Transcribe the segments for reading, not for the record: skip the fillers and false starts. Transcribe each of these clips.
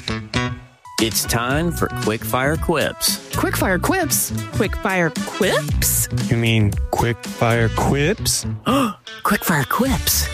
It's time for Quickfire Quips. Quickfire Quips? Quickfire Quips? You mean Quickfire Quips? Quickfire Quips.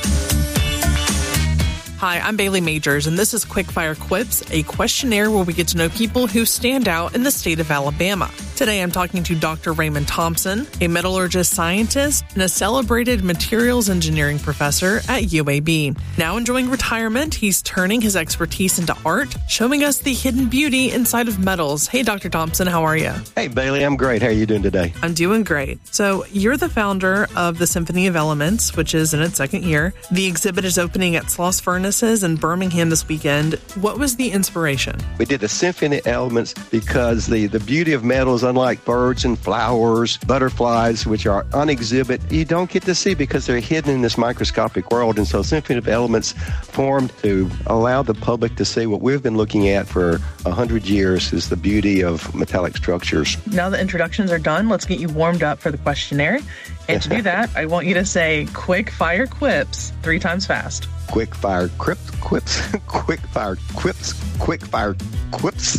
Hi, I'm Bailey Majors, and this is Quickfire Quips, a questionnaire where we get to know people who stand out in the state of Alabama. Today, I'm talking to Dr. Raymond Thompson, a metallurgist scientist and a celebrated materials engineering professor at UAB. Now enjoying retirement, he's turning his expertise into art, showing us the hidden beauty inside of metals. Hey, Dr. Thompson, how are you? Hey, Bailey, I'm great. How are you doing today? I'm doing great. So, you're the founder of the Symphony of Elements, which is in its second year. The exhibit is opening at Sloss Furnaces in Birmingham this weekend. What was the inspiration? We did the Symphony Elements because the beauty of metals, unlike birds and flowers, butterflies, which are on exhibit, you don't get to see because they're hidden in this microscopic world. And so Symphony of Elements formed to allow the public to see what we've been looking at for 100 years is the beauty of metallic structures. Now the introductions are done, let's get you warmed up for the questionnaire. And to do that, I want you to say quick fire quips 3 times fast. Quick fire quips, quick fire quips, quick fire quips.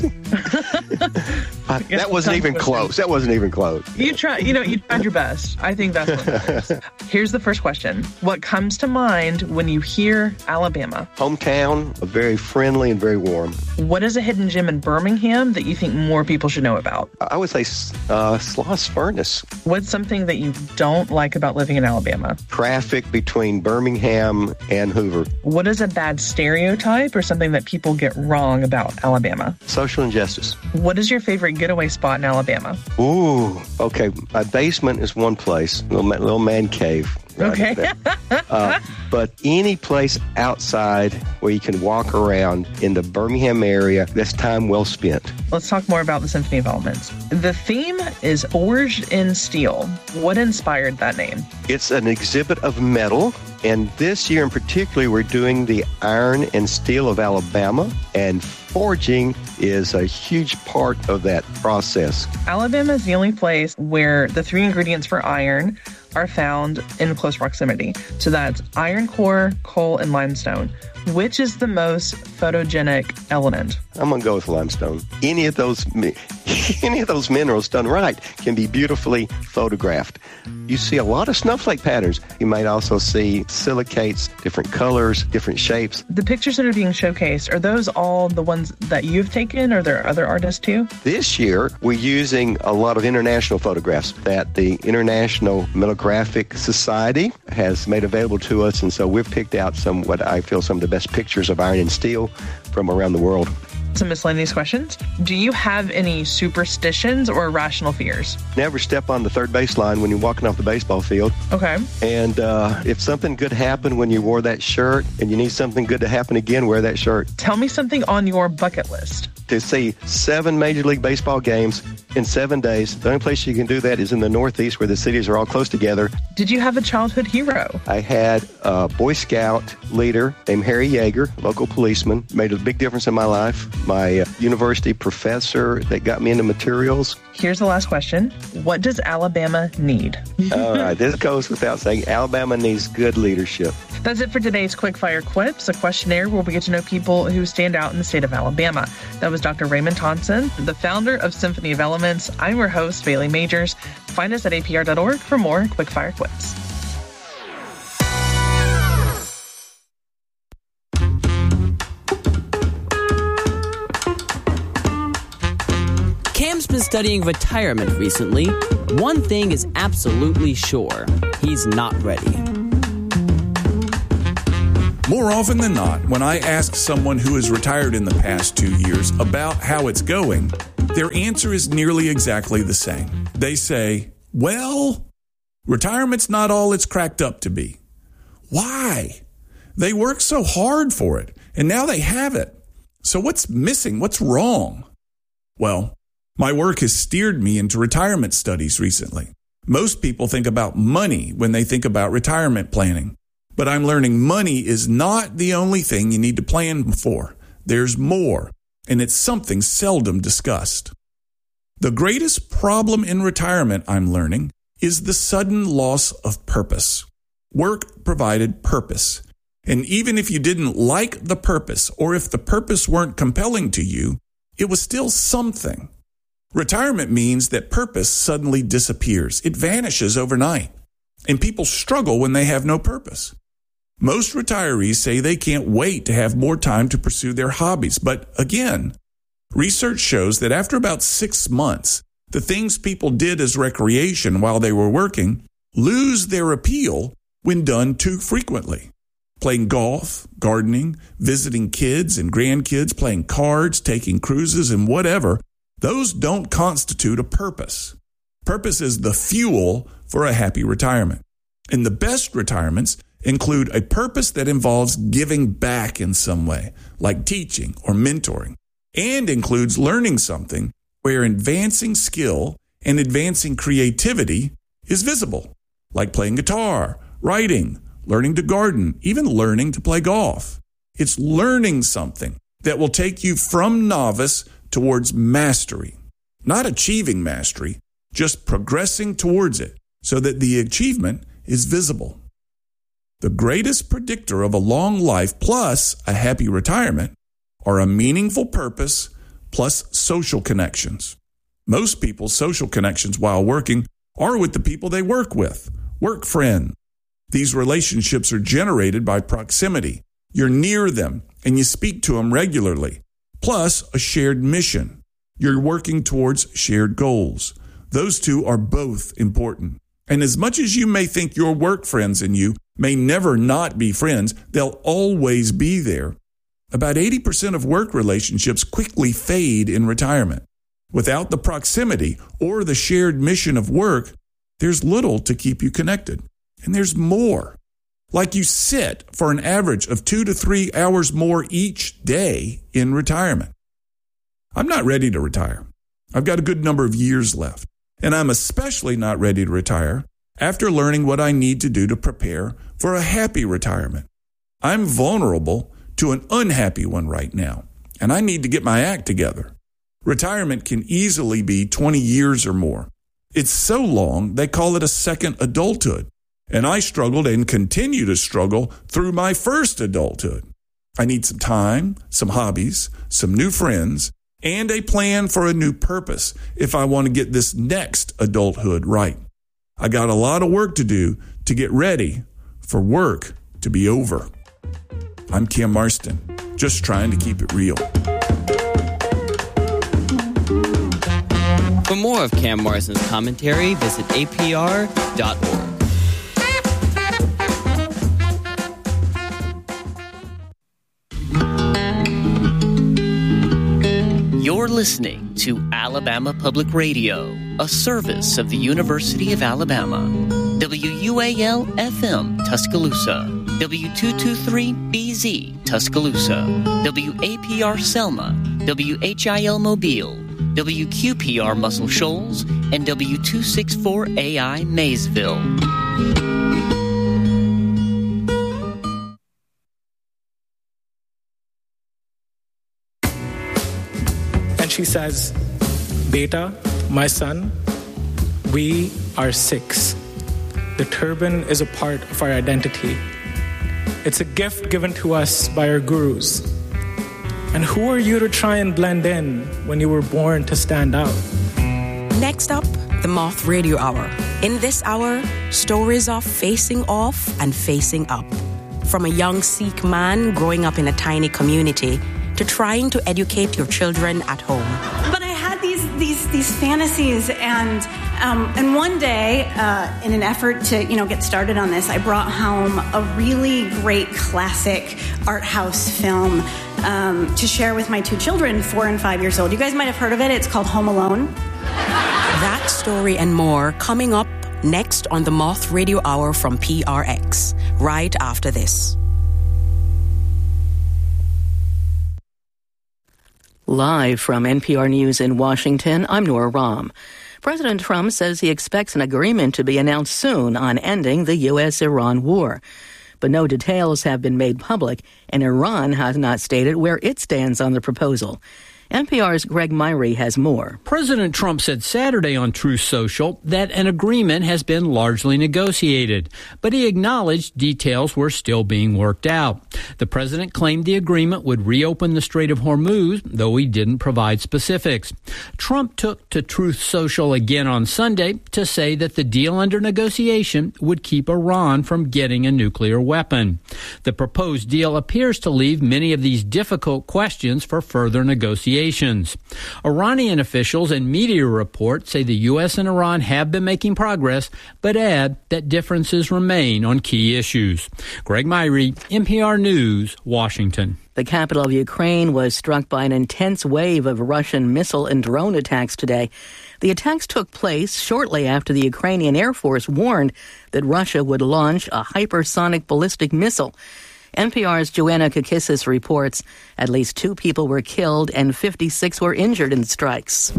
That wasn't even close. You tried your best. I think that's what matters. Here's the first question. What comes to mind when you hear Alabama? Hometown, very friendly and very warm. What is a hidden gem in Birmingham that you think more people should know about? I would say Sloss Furnace. What's something that you don't like about living in Alabama? Traffic between Birmingham and Hoover. What is a bad stereotype or something that people get wrong about Alabama? Social injustice. What is your favorite getaway spot in Alabama? Ooh, okay. My basement is one place, little man cave. Okay. But any place outside where you can walk around in the Birmingham area, that's time well spent. Let's talk more about the Symphony of Elements. The theme is Forged in Steel. What inspired that name? It's an exhibit of metal. And this year in particular, we're doing the iron and steel of Alabama, and forging is a huge part of that process. Alabama is the only place where the 3 ingredients for iron are found in close proximity. So that's iron core, coal, and limestone. Which is the most photogenic element? I'm going to go with limestone. Any of those minerals done right can be beautifully photographed. You see a lot of snowflake patterns. You might also see silicates, different colors, different shapes. The pictures that are being showcased, are those all the ones that you've taken, or are there other artists too? This year, we're using a lot of international photographs that the International Metallographic Society has made available to us, and so we've picked out some of the best pictures of iron and steel from around the world. Some miscellaneous questions. Do you have any superstitions or irrational fears? Never step on the third base line when you're walking off the baseball field. Okay. And if something good happened when you wore that shirt and you need something good to happen again, wear that shirt. Tell me something on your bucket list. To see 7 Major League Baseball games in 7 days. The only place you can do that is in the Northeast where the cities are all close together. Did you have a childhood hero? I had a Boy Scout leader named Harry Yeager, local policeman, made a big difference in my life. My university professor that got me into materials. Here's the last question. What does Alabama need? All right, this goes without saying. Alabama needs good leadership. That's it for today's Quickfire Quips, a questionnaire where we get to know people who stand out in the state of Alabama. That was Dr. Raymond Thompson, the founder of Symphony of Elements. I'm your host, Bailey Majors. Find us at apr.org for more Quickfire Quips. Cam's been studying retirement recently. One thing is absolutely sure. He's not ready. More often than not, when I ask someone who has retired in the past 2 years about how it's going, their answer is nearly exactly the same. They say, well, retirement's not all it's cracked up to be. Why? They worked so hard for it, and now they have it. So what's missing? What's wrong? Well, my work has steered me into retirement studies recently. Most people think about money when they think about retirement planning. But I'm learning money is not the only thing you need to plan for. There's more, and it's something seldom discussed. The greatest problem in retirement, I'm learning, is the sudden loss of purpose. Work provided purpose. And even if you didn't like the purpose, or if the purpose weren't compelling to you, it was still something. Retirement means that purpose suddenly disappears. It vanishes overnight. And people struggle when they have no purpose. Most retirees say they can't wait to have more time to pursue their hobbies. But again, research shows that after about 6 months, the things people did as recreation while they were working lose their appeal when done too frequently. Playing golf, gardening, visiting kids and grandkids, playing cards, taking cruises, and whatever, those don't constitute a purpose. Purpose is the fuel for a happy retirement. And the best retirements include a purpose that involves giving back in some way, like teaching or mentoring, and includes learning something where advancing skill and advancing creativity is visible, like playing guitar, writing, learning to garden, even learning to play golf. It's learning something that will take you from novice towards mastery, not achieving mastery, just progressing towards it so that the achievement is visible. The greatest predictor of a long life plus a happy retirement are a meaningful purpose plus social connections. Most people's social connections while working are with the people they work with, work friends. These relationships are generated by proximity. You're near them and you speak to them regularly, plus a shared mission. You're working towards shared goals. Those two are both important. And as much as you may think your work friends and you may never not be friends, they'll always be there. About 80% of work relationships quickly fade in retirement. Without the proximity or the shared mission of work, there's little to keep you connected. And there's more. Like you sit for an average of 2 to 3 hours more each day in retirement. I'm not ready to retire. I've got a good number of years left. And I'm especially not ready to retire after learning what I need to do to prepare for a happy retirement. I'm vulnerable to an unhappy one right now, and I need to get my act together. Retirement can easily be 20 years or more. It's so long, they call it a second adulthood. And I struggled and continue to struggle through my first adulthood. I need some time, some hobbies, some new friends, and a plan for a new purpose if I want to get this next adulthood right. I got a lot of work to do to get ready for work to be over. I'm Cam Marston, just trying to keep it real. For more of Cam Marston's commentary, visit apr.org. You're listening to Alabama Public Radio, a service of the University of Alabama. WUAL-FM Tuscaloosa, W223BZ Tuscaloosa, WAPR Selma, WHIL Mobile, WQPR Muscle Shoals, and W264AI Maysville. She says, "Beta, my son, we are Sikhs. The turban is a part of our identity. It's a gift given to us by our gurus. And who are you to try and blend in when you were born to stand out?" Next up, the Moth Radio Hour. In this hour, stories of facing off and facing up. From a young Sikh man growing up in a tiny community to trying to educate your children at home. But I had these fantasies, and one day, in an effort to get started on this, I brought home a really great classic art house film to share with my two children, 4 and 5 years old. You guys might have heard of it. It's called Home Alone. That story and more coming up next on the Moth Radio Hour from PRX, right after this. Live from NPR News in Washington, I'm Nora Rahm. President Trump says he expects an agreement to be announced soon on ending the U.S.-Iran war. But no details have been made public, and Iran has not stated where it stands on the proposal. NPR's Greg Myrie has more. President Trump said Saturday on Truth Social that an agreement has been largely negotiated, but he acknowledged details were still being worked out. The president claimed the agreement would reopen the Strait of Hormuz, though he didn't provide specifics. Trump took to Truth Social again on Sunday to say that the deal under negotiation would keep Iran from getting a nuclear weapon. The proposed deal appears to leave many of these difficult questions for further negotiations. Iranian officials and media reports say the U.S. and Iran have been making progress, but add that differences remain on key issues. Greg Myrie, NPR News, Washington. The capital of Ukraine was struck by an intense wave of Russian missile and drone attacks today. The attacks took place shortly after the Ukrainian Air Force warned that Russia would launch a hypersonic ballistic missile. NPR's Joanna Kakissis reports at least 2 people were killed and 56 were injured in the strikes.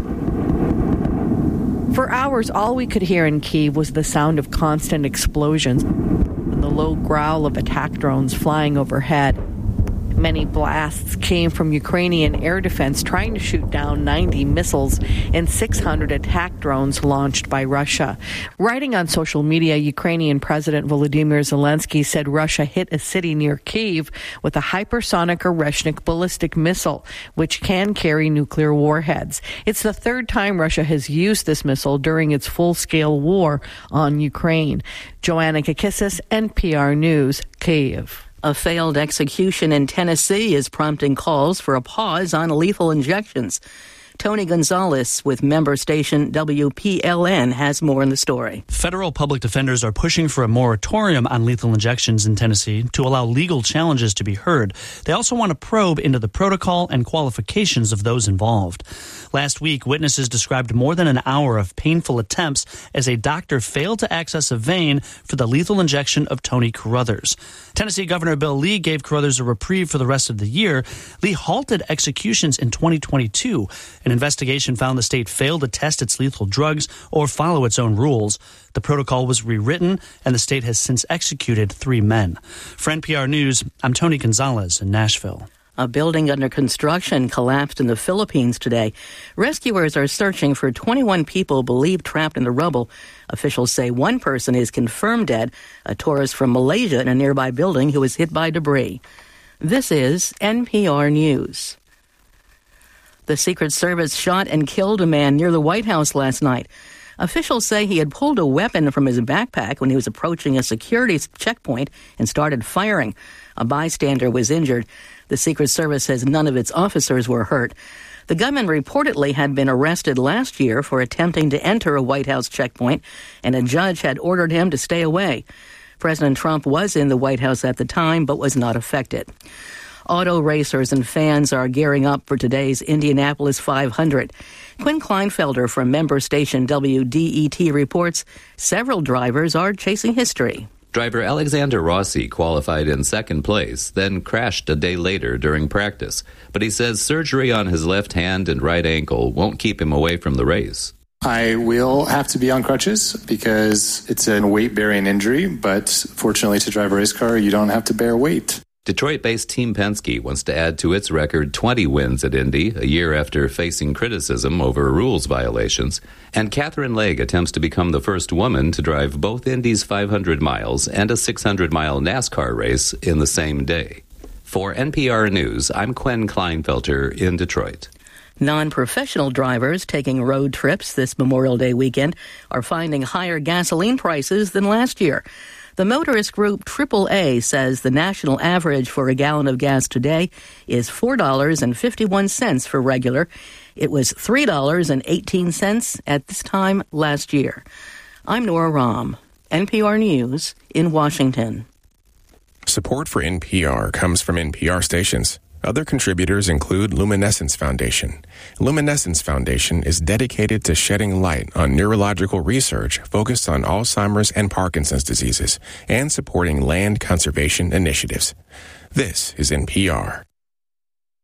For hours, all we could hear in Kyiv was the sound of constant explosions and the low growl of attack drones flying overhead. Many blasts came from Ukrainian air defense trying to shoot down 90 missiles and 600 attack drones launched by Russia. Writing on social media, Ukrainian President Volodymyr Zelensky said Russia hit a city near Kyiv with a hypersonic Oreshnik ballistic missile, which can carry nuclear warheads. It's the third time Russia has used this missile during its full-scale war on Ukraine. Joanna Kakissis, NPR News, Kyiv. A failed execution in Tennessee is prompting calls for a pause on lethal injections. Tony Gonzalez with member station WPLN has more in the story. Federal public defenders are pushing for a moratorium on lethal injections in Tennessee to allow legal challenges to be heard. They also want to probe into the protocol and qualifications of those involved. Last week, witnesses described more than an hour of painful attempts as a doctor failed to access a vein for the lethal injection of Tony Carruthers. Tennessee Governor Bill Lee gave Carruthers a reprieve for the rest of the year. Lee halted executions in 2022. An investigation found the state failed to test its lethal drugs or follow its own rules. The protocol was rewritten, and the state has since executed 3 men. For NPR News, I'm Tony Gonzalez in Nashville. A building under construction collapsed in the Philippines today. Rescuers are searching for 21 people believed trapped in the rubble. Officials say one person is confirmed dead, a tourist from Malaysia in a nearby building who was hit by debris. This is NPR News. The Secret Service shot and killed a man near the White House last night. Officials say he had pulled a weapon from his backpack when he was approaching a security checkpoint and started firing. A bystander was injured. The Secret Service says none of its officers were hurt. The gunman reportedly had been arrested last year for attempting to enter a White House checkpoint, and a judge had ordered him to stay away. President Trump was in the White House at the time, but was not affected. Auto racers and fans are gearing up for today's Indianapolis 500. Quinn Kleinfelder from member station WDET reports several drivers are chasing history. Driver Alexander Rossi qualified in second place, then crashed a day later during practice. But he says surgery on his left hand and right ankle won't keep him away from the race. I will have to be on crutches because it's a weight-bearing injury, but fortunately to drive a race car, you don't have to bear weight. Detroit-based Team Penske wants to add to its record 20 wins at Indy, a year after facing criticism over rules violations. And Catherine Legge attempts to become the first woman to drive both Indy's 500 miles and a 600-mile NASCAR race in the same day. For NPR News, I'm Quinn Kleinfelter in Detroit. Non-professional drivers taking road trips this Memorial Day weekend are finding higher gasoline prices than last year. The motorist group AAA says the national average for a gallon of gas today is $4.51 for regular. It was $3.18 at this time last year. I'm Nora Rahm, NPR News in Washington. Support for NPR comes from NPR stations. Other contributors include Luminescence Foundation. Luminescence Foundation is dedicated to shedding light on neurological research focused on Alzheimer's and Parkinson's diseases and supporting land conservation initiatives. This is NPR.